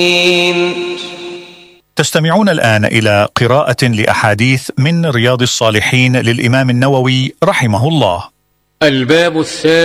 تستمعون الآن إلى قراءة لأحاديث من رياض الصالحين للإمام النووي رحمه الله. الباب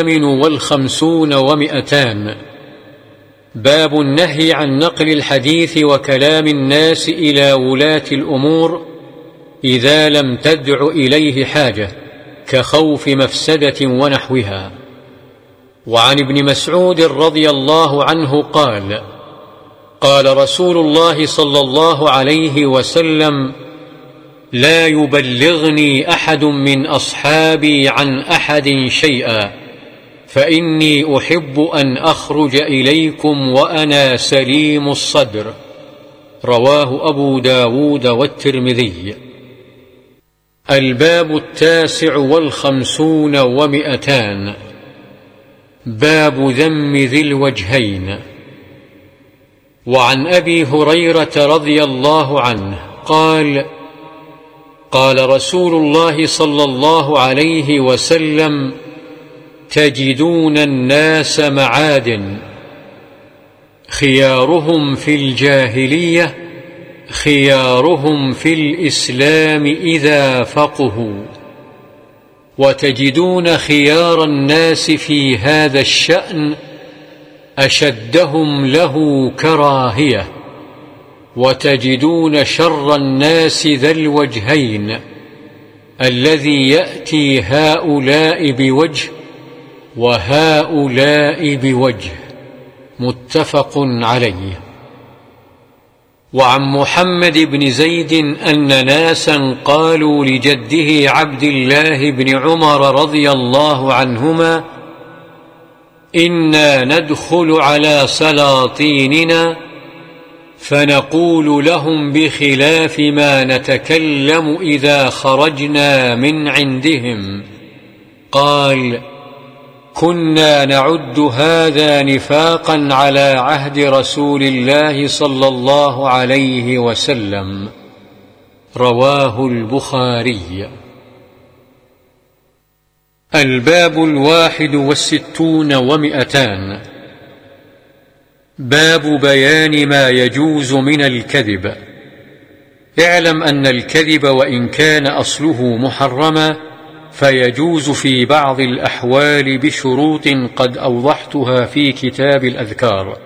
58 باب النهي عن نقل الحديث وكلام الناس إلى ولاة الأمور إذا لم تدع إليه حاجة كخوف مفسدة ونحوها. وعن ابن مسعود رضي الله عنه قال: قال رسول الله صلى الله عليه وسلم: لا يبلغني أحد من أصحابي عن أحد شيئا، فإني أحب أن أخرج إليكم وأنا سليم الصدر. رواه أبو داود والترمذي. الباب 59 باب ذم ذي الوجهين. وعن أبي هريرة رضي الله عنه قال: قال رسول الله صلى الله عليه وسلم: تجدون الناس معادن، خيارهم في الجاهلية خيارهم في الإسلام إذا فقهوا، وتجدون خيار الناس في هذا الشأن أشدهم له كراهية، وتجدون شر الناس ذا الوجهين الذي يأتي هؤلاء بوجه وهؤلاء بوجه. متفق عليه. وعن محمد بن زيد أن ناسا قالوا لجده عبد الله بن عمر رضي الله عنهما: إنا ندخل على سلاطيننا فنقول لهم بخلاف ما نتكلم إذا خرجنا من عندهم. قال: كنا نعد هذا نفاقا على عهد رسول الله صلى الله عليه وسلم. رواه البخاري. الباب 61 باب بيان ما يجوز من الكذب. اعلم أن الكذب وإن كان أصله محرما فيجوز في بعض الأحوال بشروط قد أوضحتها في كتاب الأذكار.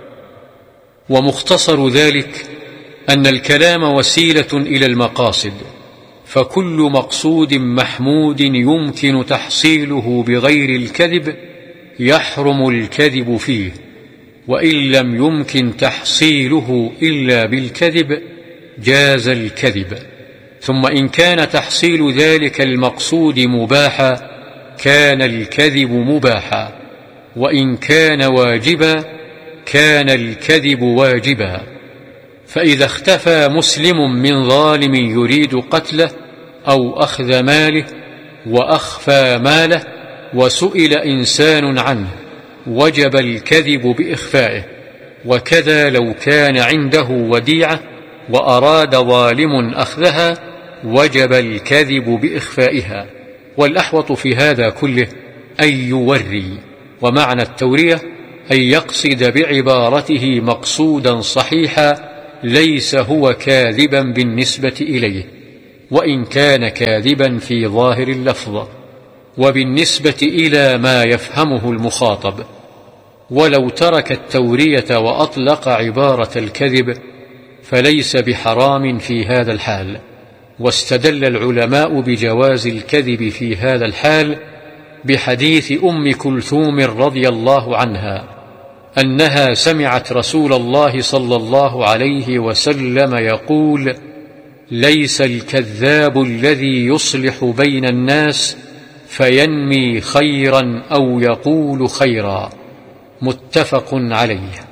ومختصر ذلك أن الكلام وسيلة إلى المقاصد، فكل مقصود محمود يمكن تحصيله بغير الكذب يحرم الكذب فيه، وإن لم يمكن تحصيله إلا بالكذب جاز الكذب. ثم إن كان تحصيل ذلك المقصود مباحا كان الكذب مباحا، وإن كان واجبا كان الكذب واجبا. فإذا اختفى مسلم من ظالم يريد قتله أو أخذ ماله وأخفى ماله وسئل إنسان عنه وجب الكذب بإخفائه. وكذا لو كان عنده وديعة وأراد ظالم أخذها وجب الكذب بإخفائها. والأحوط في هذا كله أن يوري، ومعنى التورية أن يقصد بعبارته مقصودا صحيحا ليس هو كاذبا بالنسبة إليه، وإن كان كاذبا في ظاهر اللفظ وبالنسبة إلى ما يفهمه المخاطب. ولو ترك التورية وأطلق عبارة الكذب فليس بحرام في هذا الحال. واستدل العلماء بجواز الكذب في هذا الحال بحديث أم كلثوم رضي الله عنها أنها سمعت رسول الله صلى الله عليه وسلم يقول: ليس الكذاب الذي يصلح بين الناس فينمي خيرا أو يقول خيرا. متفق عليه.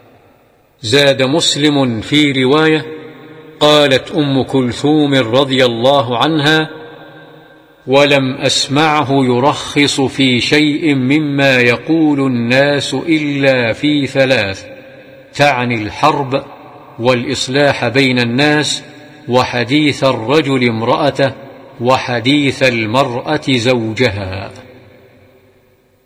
زاد مسلم في رواية: قالت أم كلثوم رضي الله عنها: ولم أسمعه يرخص في شيء مما يقول الناس إلا في 3، تعني الحرب والإصلاح بين الناس وحديث الرجل امرأته وحديث المرأة زوجها.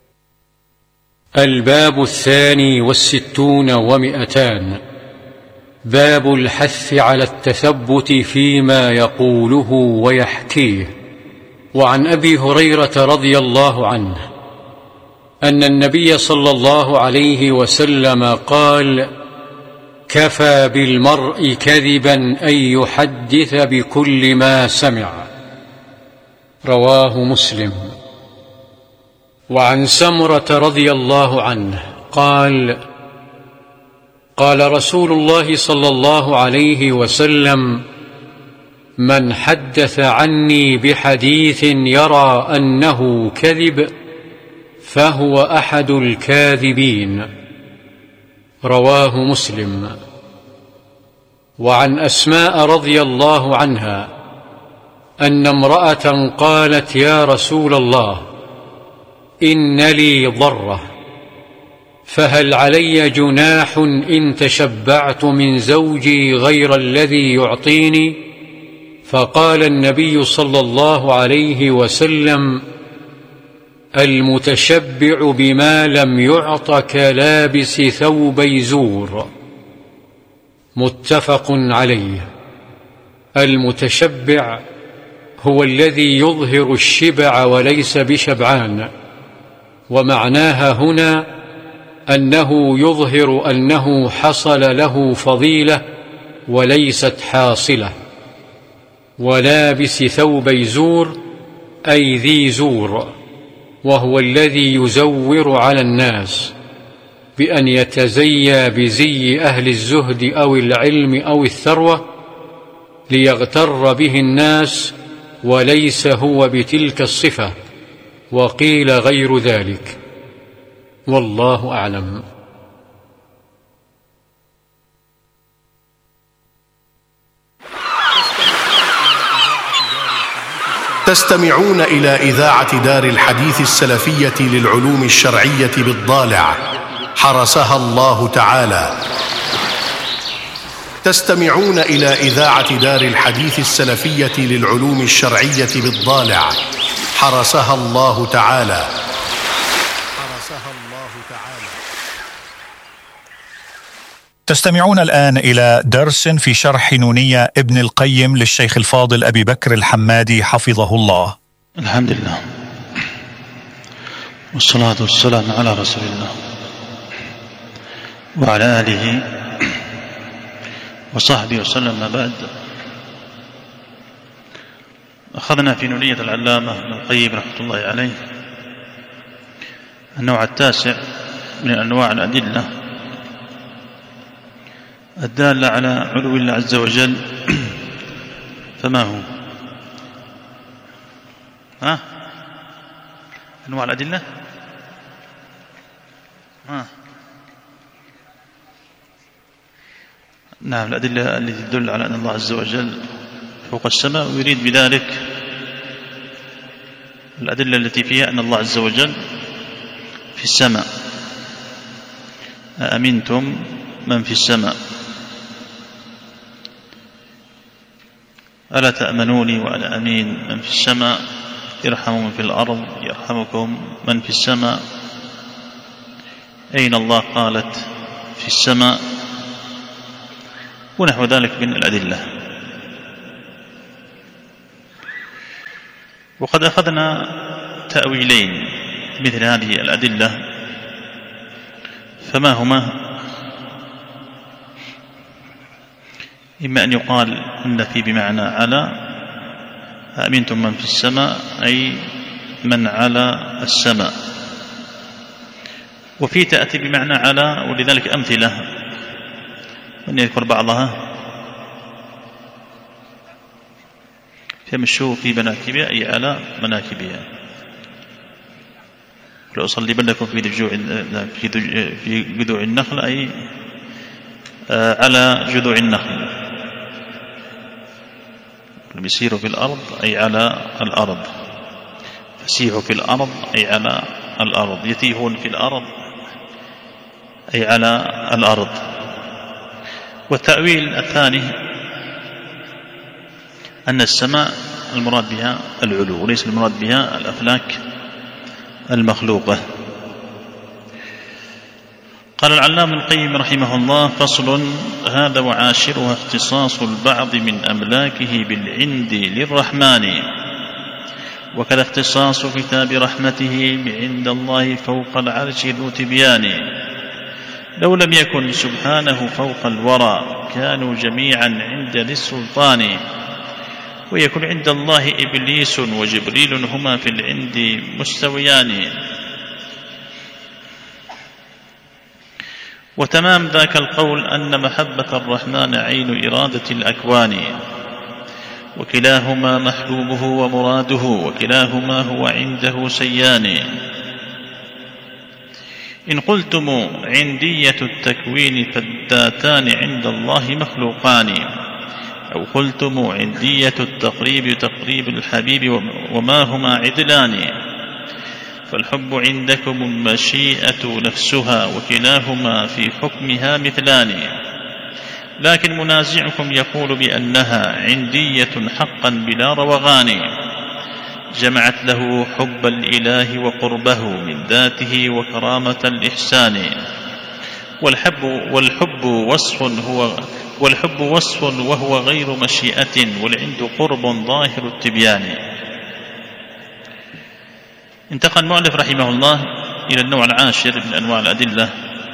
الباب 62 و200 باب الحث على التثبت فيما يقوله ويحكيه. وعن أبي هريرة رضي الله عنه أن النبي صلى الله عليه وسلم قال: كفى بالمرء كذبا أن يحدث بكل ما سمع. رواه مسلم. وعن سمرة رضي الله عنه قال: قال رسول الله صلى الله عليه وسلم: من حدث عني بحديث يرى أنه كذب فهو أحد الكاذبين. رواه مسلم. وعن أسماء رضي الله عنها أن امرأة قالت: يا رسول الله، إن لي ضرة، فهل علي جناح إن تشبعت من زوجي غير الذي يعطيني؟ فقال النبي صلى الله عليه وسلم: المتشبع بما لم يعط كلابس ثوبي زور. متفق عليه. المتشبع هو الذي يظهر الشبع وليس بشبعان، ومعناها هنا أنه يظهر أنه حصل له فضيلة وليست حاصلة. ولابس ثوبي زور أي ذي زور، وهو الذي يزور على الناس بأن يتزيى بزي أهل الزهد أو العلم أو الثروة ليغتر به الناس، وليس هو بتلك الصفة، وقيل غير ذلك، والله أعلم. تستمعون إلى إذاعة دار الحديث السلفية للعلوم الشرعية بالضالع، حرسها الله تعالى. تستمعون إلى إذاعة دار الحديث السلفية للعلوم الشرعية بالضالع، حرسها الله تعالى. تستمعون الآن إلى درس في شرح نونية ابن القيم للشيخ الفاضل أبي بكر الحمادي حفظه الله. الحمد لله، والصلاة والسلام على رسول الله وعلى آله وصحبه وسلم. ما بعد، أخذنا في نونية العلامة ابن القيم رحمة الله عليه النوع التاسع من أنواع الأدلة الدالة على علو الله عز وجل. فما هو؟ أنواع الأدلة؟ نعم، الأدلة التي تدل على أن الله عز وجل فوق السماء، ويريد بذلك الأدلة التي فيها أن الله عز وجل في السماء. أأمنتم من في السماء ألا تأمنوني وأنا أمين من في السماء، ارحموا من في الأرض يرحمكم من في السماء. أين الله؟ قالت في السماء، ونحو ذلك من الأدلة. وقد أخذنا تأويلين مثل هذه الأدلة، فما هما؟ إما أن يقال أن في بمعنى على، أأمنتم من في السماء أي من على السماء، وفي تأتي بمعنى على، ولذلك أمثلة من يذكر بعضها. فمشوا في مناكبها أي على مناكبها، لأصلبنكم في جذوع النخل أي على جذوع النخل. يسيروا في الأرض أي على الأرض، فسيحوا في الأرض أي على الأرض، يتيهون في الأرض أي على الأرض. والتأويل الثاني أن السماء المراد بها العلو، وليس المراد بها الأفلاك المخلوقة. قال العلامة ابن القيم رحمه الله: فصل: هذا وعاشرها اختصاص البعض من أملاكه بالعند للرحمن، وكذا اختصاص كتاب رحمته بعند الله فوق العرش ذو تبيان. لو لم يكن سبحانه فوق الورى كانوا جميعا عند ذي السلطان، ويكون عند الله إبليس وجبريل هما في العند مستويان. وتمام ذاك القول أن محبة الرحمن عين إرادة الأكوان، وكلاهما محبوبه ومراده، وكلاهما هو عنده سيان. إن قلتم عندية التكوين فالذاتان عند الله مخلوقان، أو قلتم عندية التقريب تقريب الحبيب وما هما عدلان، فالحب عندكم المشيئة نفسها، وكلاهما في حكمها مثلان. لكن منازعكم يقول بأنها عندية حقا بلا روغان، جمعت له حب الإله وقربه من ذاته وكرامة الإحسان. والحب وصف وهو غير مشيئة، والعند قرب ظاهر التبيان. انتقل المؤلف رحمه الله إلى النوع العاشر من أنواع الأدلة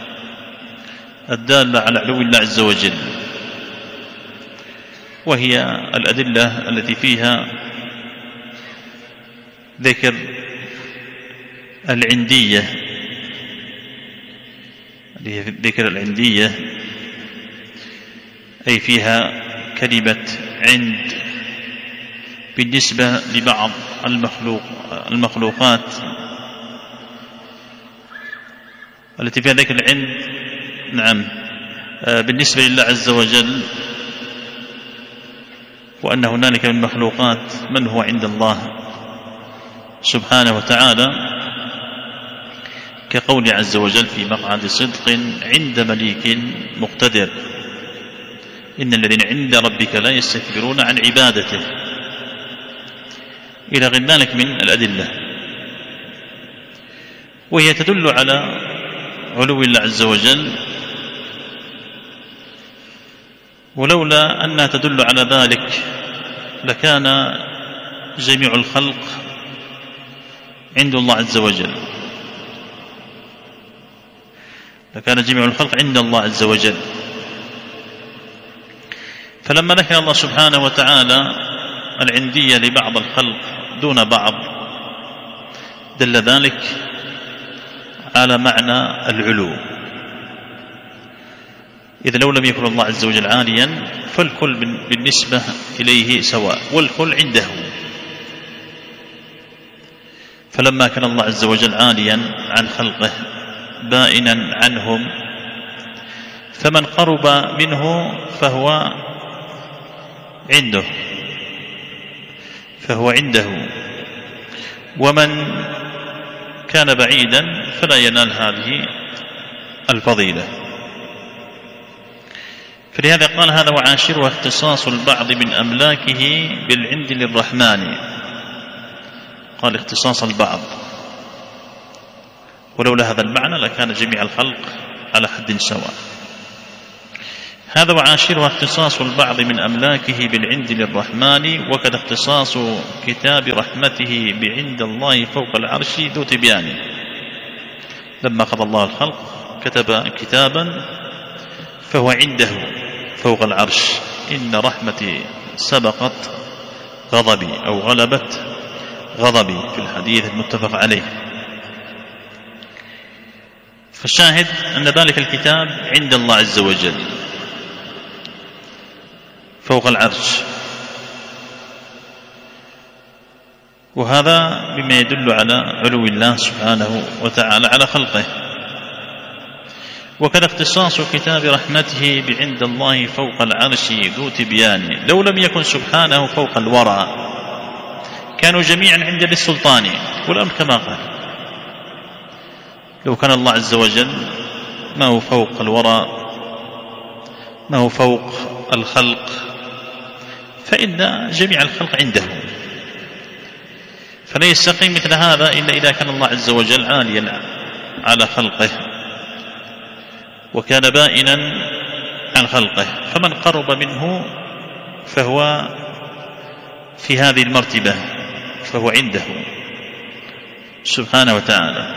الدالة على علو الله عز وجل، وهي الأدلة التي فيها ذكر العندية، أي فيها كلمة عند بالنسبة لبعض المخلوقات التي فيها ذكر العند، نعم، بالنسبة لله عز وجل، وأن هنالك من المخلوقات من هو عند الله سبحانه وتعالى، كقول عز وجل في مقعد صدق عند مليك مقتدر: إن الذين عند ربك لا يستكبرون عن عبادته، إلى غير ذلك من الأدلة، وهي تدل على علو الله عز وجل. ولولا أنها تدل على ذلك لكان جميع الخلق عند الله عز وجل، عند الله عز وجل. فلما ذكر الله سبحانه وتعالى العندية لبعض الخلق دون بعض دل ذلك على معنى العلو، إذا لو لم يكن الله عز وجل عاليا فالكل بالنسبة إليه سواء، والكل عنده. فلما كان الله عز وجل عاليا عن خلقه بائنا عنهم، فمن قرب منه فهو عنده، ومن كان بعيدا فلا ينال هذه الفضيلة. فلهذا قال: هذا وعاشرها اختصاص البعض من أملاكه بالعند للرحمن. قال اختصاص البعض، ولولا هذا المعنى لكان جميع الخلق على حد سواء. هذا وعاشرها اختصاص البعض من أملاكه بالعند للرحمن، وكذا اختصاص كتاب رحمته بعند الله فوق العرش ذو تبيان. لما قضى الله الخلق كتب كتابا فهو عنده فوق العرش: إن رحمتي سبقت غضبي، أو غلبت غضبي، في الحديث المتفق عليه. فالشاهد أن ذلك الكتاب عند الله عز وجل فوق العرش، وهذا بما يدل على علو الله سبحانه وتعالى على خلقه. وكذا اختصاص كتاب رحمته بعند الله فوق العرش ذو تبيان. لو لم يكن سبحانه فوق الورى كانوا جميعا عند ذي السلطان، والأمر كما قال: لو كان الله عز وجل ما هو فوق الورى، ما هو فوق الخلق، فإن جميع الخلق عنده. فلا يستقيم مثل هذا إلا إذا كان الله عز وجل عاليا على خلقه، وكان بائنا عن خلقه، فمن قرب منه فهو في هذه المرتبة، فهو عنده سبحانه وتعالى.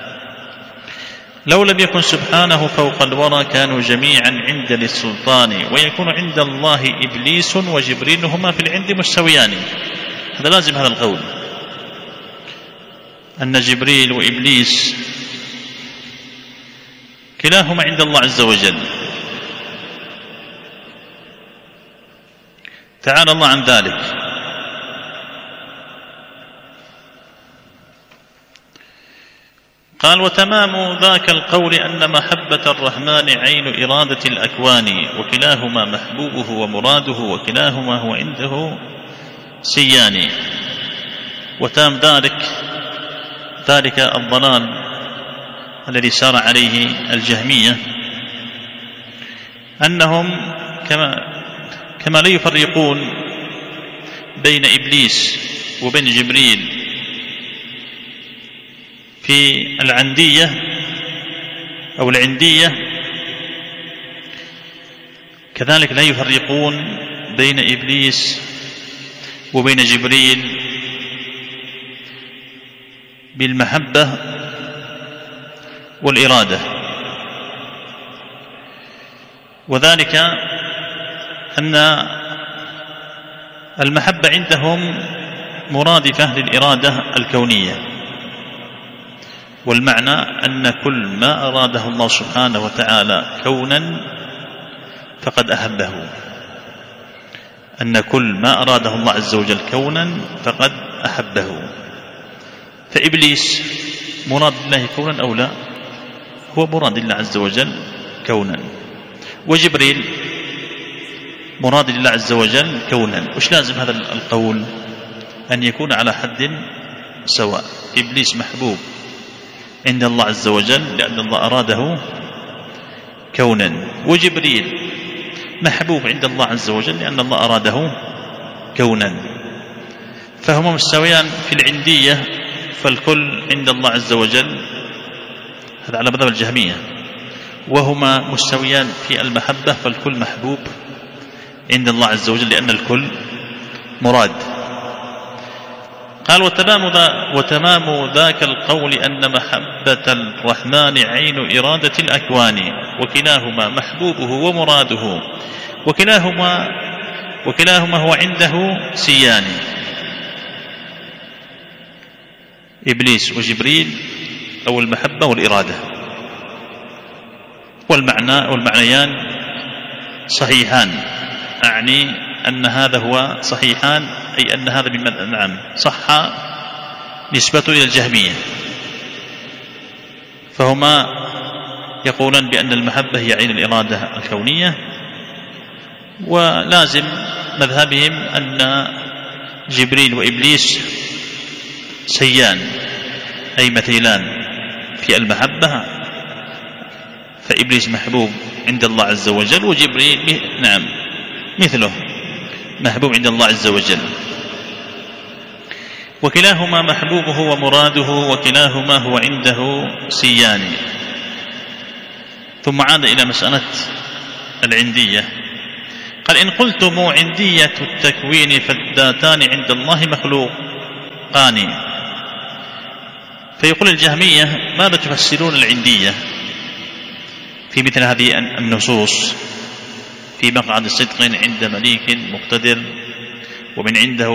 لو لم يكن سبحانه فوق الورى كانوا جميعا عند للسلطان، ويكون عند الله إبليس وجبريل هما في العند مستويان. هذا لازم هذا القول، أن جبريل وإبليس كلاهما عند الله عز وجل. تعالى الله عن ذلك. قال: وتمام ذاك القول أن محبة الرحمن عين إرادة الأكوان، وكلاهما محبوبه ومراده، وكلاهما هو عنده سيان. وتام ذلك الضلال الذي سار عليه الجهمية، أنهم كما لا يفرقون بين إبليس وبين جبريل في العندية أو العندية، كذلك لا يفرقون بين إبليس وبين جبريل بالمحبة والإرادة. وذلك أن المحبة عندهم مرادفة للإرادة الكونية، والمعنى أن كل ما أراده الله سبحانه وتعالى كونا فقد أحبه، أن كل ما أراده الله عز وجل كونا فقد أحبه. فإبليس مراد الله كونا أو لا؟ هو مراد الله عز وجل كونا. وجبريل مراد الله عز وجل كونا. وش لازم هذا القول؟ أن يكون على حد سواء. إبليس محبوب عند الله عز وجل لأن الله أراده كونا، وجبريل محبوب عند الله عز وجل لأن الله أراده كونا، فهما مستويان في العندية، فالكل عند الله عز وجل، هذا على مذهب الجهمية، وهما مستويان في المحبة، فالكل محبوب عند الله عز وجل لأن الكل مراد. قال: وتمام ذاك القول أن محبة الرحمن عين إرادة الأكوان، وكلاهما محبوبه ومراده، وكلاهما هو عنده سيان. إبليس وجبريل، أو المحبة والإرادة، والمعنيان صحيحان. أعني أن هذا هو صحيحان، أي أن هذا نعم صح نسبته إلى الجهمية، فهما يقولان بأن المحبة هي عين الإرادة الكونية، ولازم مذهبهم أن جبريل وإبليس سيان أي مثيلان في المحبة، فإبليس محبوب عند الله عز وجل، وجبريل نعم مثله محبوب عند الله عز وجل، وكلاهما محبوبه ومراده، وكلاهما هو عنده سيان. ثم عاد إلى مسألة العندية. قال: إن قلتم عندية التكوين فالذاتان عند الله مخلوقان. فيقول الجهمية: ماذا تفسرون العندية في مثل هذه النصوص؟ في مقعد صدق عند مليك مقتدر، ومن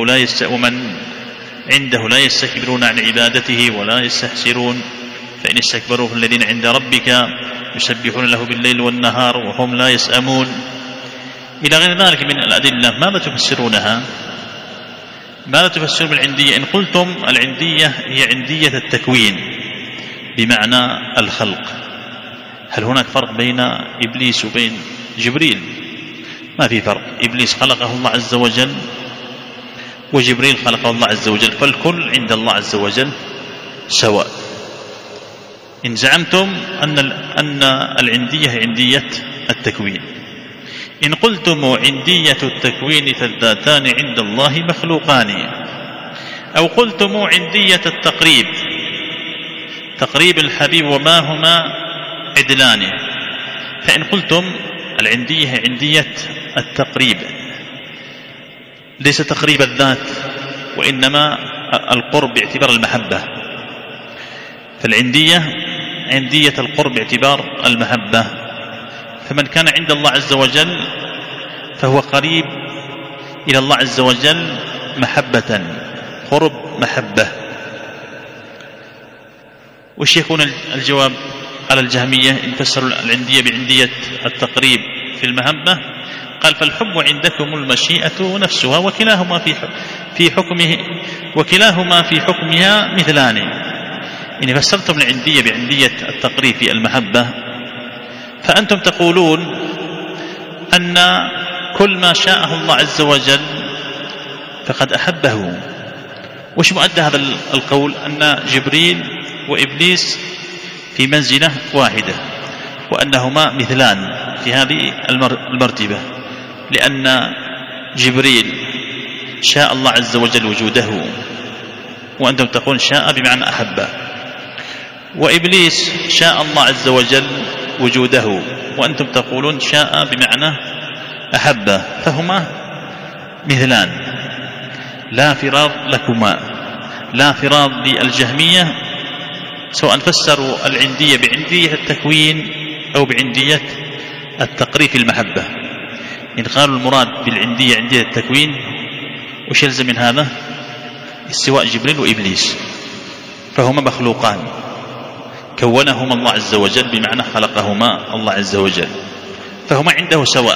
عنده لا يستكبرون عن عبادته ولا يستحسرون، فإن استكبروا فالذين عند ربك يسبحون له بالليل والنهار وهم لا يسأمون، إلى غير ذلك من الأدلة. ماذا تفسرونها؟ ماذا تفسرون بالعندية؟ إن قلتم العندية هي عندية التكوين بمعنى الخلق، هل هناك فرق بين إبليس وبين جبريل؟ ما في فرق. إبليس خلقه الله عز وجل، وجبريل خلقه الله عز وجل، فالكل عند الله عز وجل سواء. إن زعمتم أن العندية هي عندية التكوين. إن قلتم عندية التكوين فالذاتان عند الله مخلوقان، أو قلتم عندية التقريب، تقريب الحبيب، وما هما عدلان، فإن قلتم العندية عندية التقريب، ليس تقريب الذات وإنما القرب باعتبار المحبة، فالعندية عندية القرب باعتبار المحبة، فمن كان عند الله عز وجل فهو قريب إلى الله عز وجل محبة، قرب محبة. وش يكون الجواب على الجهمية إن فسروا العندية بعندية التقريب في المحبة؟ قال فالحب عندكم المشيئة نفسها وكلاهما في حكمها مثلان. إن فسرتم العندية بعندية التقريب في المحبة فأنتم تقولون أن كل ما شاءه الله عز وجل فقد أحبه. وش مؤدى هذا القول؟ أن جبريل وإبليس في منزلة واحدة وأنهما مثلان في هذه المرتبة، لأن جبريل شاء الله عز وجل وجوده وأنتم تقولون شاء بمعنى أحبه، وإبليس شاء الله عز وجل وجوده وأنتم تقولون شاء بمعنى أحبه، فهما مثلان لا فرار لكما، لا فرار للجهمية سواء فسروا العندية بعندية التكوين أو بعندية التقريب في المحبة. إن قالوا المراد بالعندية عندية التكوين وش يلزم من هذا؟ استواء جبريل وإبليس، فهما مخلوقان كونهما الله عز وجل بمعنى خلقهما الله عز وجل، فهما عنده سواء.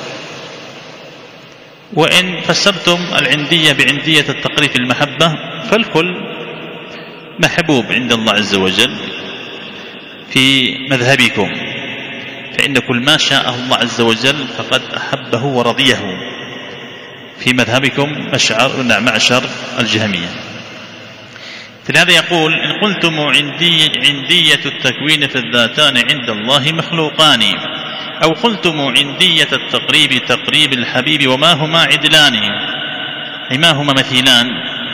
وإن فسرتم العندية بعندية التقريب في المحبة فالكل محبوب عند الله عز وجل في مذهبكم، فإن كل ما شاءه الله عز وجل فقد أحبه ورضيه في مذهبكم معشر الجهمية. فلهذا يقول إن قلتم عندية التكوين فالذاتان عند الله مخلوقان، أو قلتم عندية التقريب تقريب الحبيب وما هما عدلان، أي ما هما مثيلان،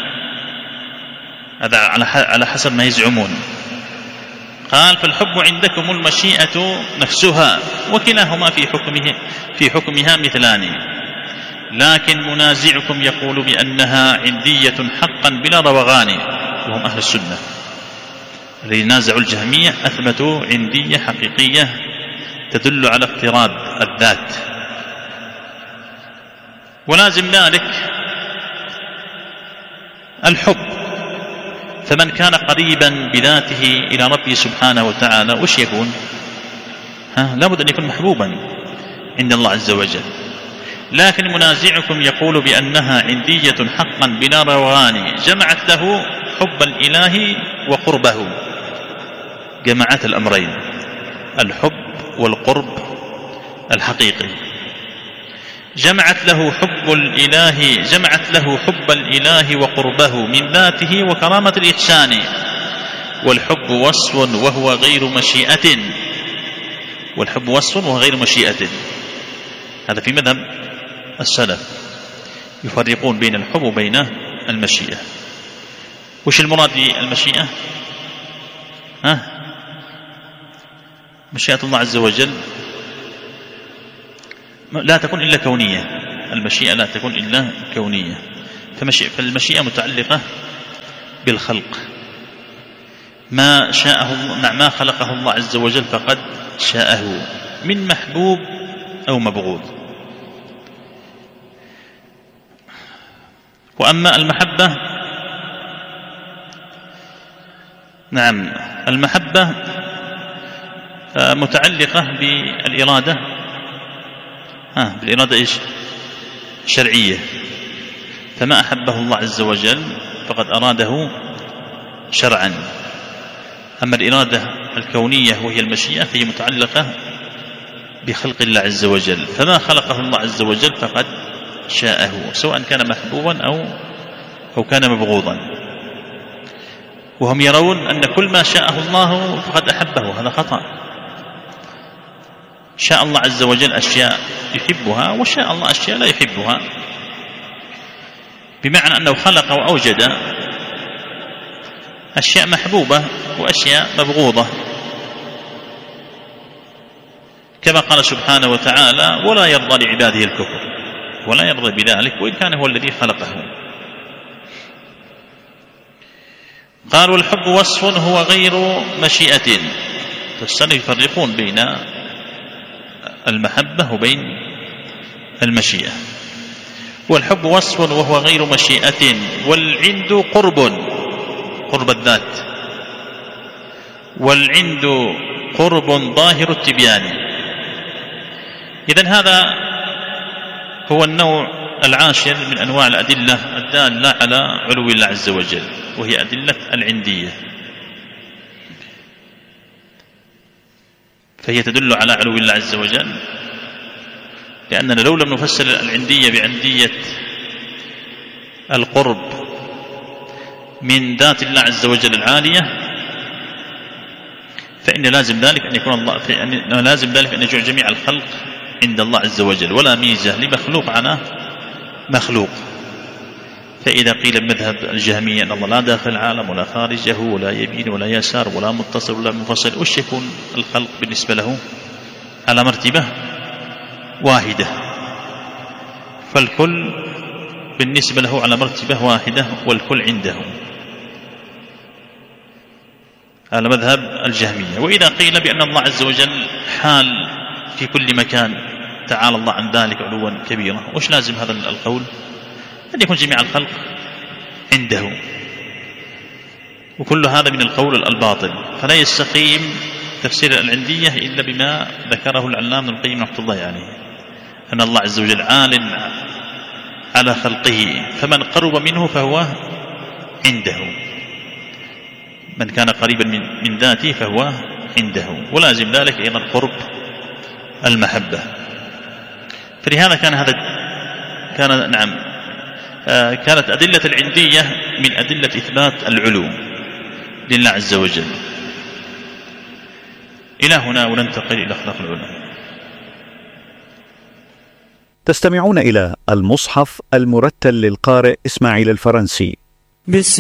هذا على حسب ما يزعمون. قال فالحب عندكم المشيئة نفسها وكلاهما في حكمها مثلان، لكن منازعكم يقول بأنها عندية حقا بلا روغان، وهم أهل السنة الذين نازعوا الجهمية أثبتوا عندية حقيقية تدل على افتراض الذات. ولازم ذلك الحب، فمن كان قريبا بذاته إلى ربه سبحانه وتعالى وش يكون؟ لابد أن يكون محبوبا عند الله عز وجل. لكن منازعكم يقول بأنها عندية حقا بلا روغان، جمعت له حب الإله وقربه، جمعت الأمرين الحب والقرب الحقيقي، جمعت له حب الإله وقربه من ذاته وكرامة الإحسان، والحب وصف وهو غير مشيئة، هذا في مذهب السلف يفرقون بين الحب وبين المشيئة. وش المراد بالمشيئة؟ مشيئة الله عز وجل لا تكون إلا كونية، المشيئة لا تكون إلا كونية، فالمشيئة متعلقة بالخلق، ما شاءه مع ما خلقه الله عز وجل فقد شاءه من محبوب أو مبغوض. وأما المحبة، نعم المحبة متعلقة بالإرادة، بالإرادة إيش؟ شرعية، فما أحبه الله عز وجل فقد أراده شرعا. أما الإرادة الكونية وهي المشيئة فهي متعلقة بخلق الله عز وجل، فما خلقه الله عز وجل فقد شاءه سواء كان محبوبا أو كان مبغوضا. وهم يرون أن كل ما شاءه الله فقد أحبه، هذا خطأ. شاء الله عز وجل أشياء يحبها وشاء الله أشياء لا يحبها، بمعنى أنه خلق وأوجد أشياء محبوبة وأشياء مبغوضة. كما قال سبحانه وتعالى: ولا يرضى لعباده الكفر، ولا يرضى بذلك وإن كان هو الذي خلقه. قال: والحب وصف هو غير مشيئة. فالسلف يفرقون بين المحبة وبين المشيئة. والحب وصف وهو غير مشيئة، والعند قرب الذات، والعند قرب ظاهر التبيان. إذن هذا هو النوع العاشر من أنواع الأدلة الدالة على علو الله عز وجل، وهي أدلة العندية، فهي تدل على علو الله عز وجل، لأننا لو لم نفسر العندية بعندية القرب من ذات الله عز وجل العالية، فإن لازم ذلك أن يكون الله لازم ذلك أن يجعل جميع الخلق عند الله عز وجل، ولا ميزة لمخلوق على مخلوق. فإذا قيل بمذهب الجهمية أن الله لا داخل العالم ولا خارجه ولا يمين ولا يسار ولا متصل ولا منفصل، وش يكون الخلق بالنسبة له؟ على مرتبة واحدة، فالكل بالنسبة له على مرتبة واحدة، والكل عنده على مذهب الجهمية. وإذا قيل بأن الله عز وجل حال في كل مكان، تعالى الله عن ذلك علوا كبيرا، وش لازم هذا القول؟ أن يكون جميع الخلق عنده، وكل هذا من القول الباطل. فلا يستقيم تفسير العندية إلا بما ذكره العلامة ابن القيم رحمة الله عليه، أن الله عز وجل عال على خلقه، فمن قرب منه فهو عنده، من كان قريبا من ذاته فهو عنده، ولازم ذلك أيضا قرب المحبة. فلهذا كانت أدلة العندية من أدلة إثبات العلو لله عز وجل. إلى هنا وننتقل إلى أخلاق العلماء. تستمعون إلى المصحف المرتل للقارئ إسماعيل الفرنسي.